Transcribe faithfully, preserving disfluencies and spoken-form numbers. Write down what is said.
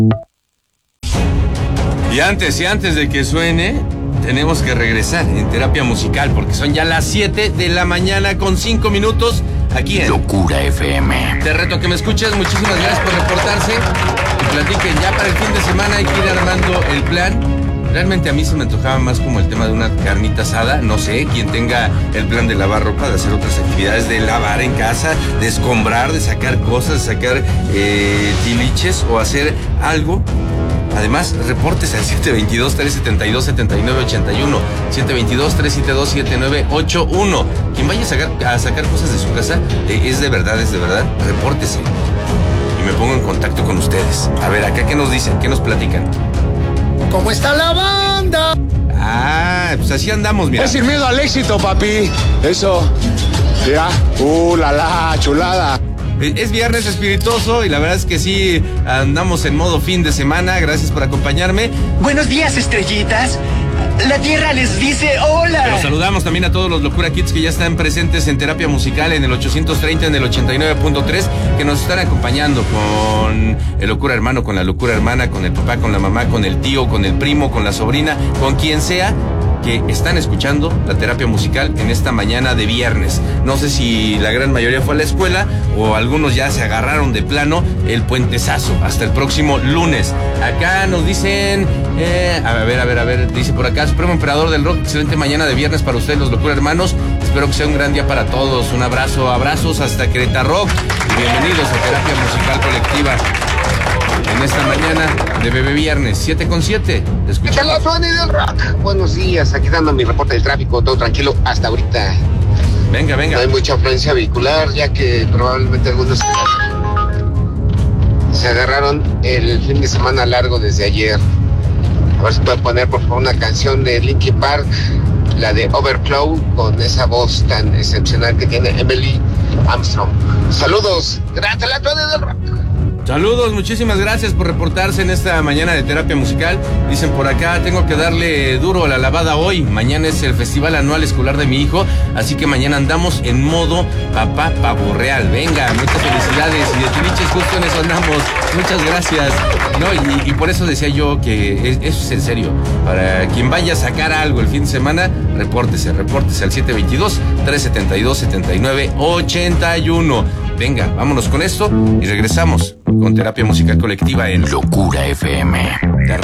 Y antes, y antes de que suene, tenemos que regresar en terapia musical, porque son ya las siete de la mañana con cinco minutos aquí en Locura F M. Te reto a que me escuches, muchísimas gracias por reportarse. Y platiquen, ya para el fin de semana hay que ir armando el plan. Realmente a mí se me antojaba más como el tema de una carnita asada. No sé, quien tenga el plan de lavar ropa, de hacer otras actividades, de lavar en casa, de escombrar, de sacar cosas, de sacar eh, tiliches o hacer algo. Además, reportes al siete dos dos, tres siete dos, siete nueve ocho uno, siete dos dos, tres siete dos, siete nueve ocho uno. Quien vaya a sacar, a sacar cosas de su casa, eh, es de verdad, es de verdad, repórtese. Y me pongo en contacto con ustedes. A ver, acá, ¿qué nos dicen? ¿Qué nos platican? ¿Cómo está la banda? Ah, pues así andamos, mira. Es sin miedo al éxito, papi. Eso. Ya. Uh, la la, chulada. Es viernes espirituoso y la verdad es que sí andamos en modo fin de semana. Gracias por acompañarme. Buenos días, estrellitas. La tierra les dice hola. Pero saludamos también a todos los Locura Kids que ya están presentes en terapia musical en el ochocientos treinta, en el ochenta y nueve punto tres, que nos están acompañando con el Locura Hermano, con la Locura Hermana, con el papá, con la mamá, con el tío, con el primo, con la sobrina, con quien sea, que están escuchando la terapia musical en esta mañana de viernes. No sé si la gran mayoría fue a la escuela o algunos ya se agarraron de plano el puentezazo. Hasta el próximo lunes. Acá nos dicen, eh, a ver, a ver, a ver, dice por acá, Supremo Emperador del Rock, excelente mañana de viernes para ustedes, los Locura Hermanos. Espero que sea un gran día para todos. Un abrazo, abrazos hasta Querétaro y bienvenidos a terapia musical colectiva. En esta mañana de Bebé Viernes, siete con siete. Te escuchamos. ¿Qué tal, Tony del Rock? Buenos días, aquí dando mi reporte del tráfico, todo tranquilo hasta ahorita. Venga, venga. No hay mucha afluencia vehicular, ya que probablemente algunos se agarraron el fin de semana largo desde ayer. A ver si puede poner, por favor, una canción de Linkin Park, la de Overflow, con esa voz tan excepcional que tiene Emily Armstrong. Saludos, gracias a la Tony del Rock. Saludos, muchísimas gracias por reportarse en esta mañana de terapia musical. Dicen por acá, tengo que darle duro a la lavada hoy. Mañana es el festival anual escolar de mi hijo, así que mañana andamos en modo papá pavo real. Venga, muchas felicidades y de tiliches justo en eso andamos. Muchas gracias. No, y, y por eso decía yo que es, eso es en serio. Para quien vaya a sacar algo el fin de semana, repórtese, repórtese al siete dos dos, tres siete dos, siete nueve ocho uno. Venga, vámonos con esto y regresamos con terapia musical colectiva en Locura F M.